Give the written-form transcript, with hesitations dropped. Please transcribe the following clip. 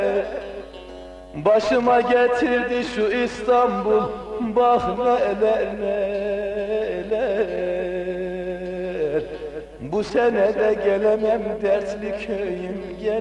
Başıma getirdi şu İstanbul, bak neler neler. Bu sene de gelemem dertli köyüm, gel.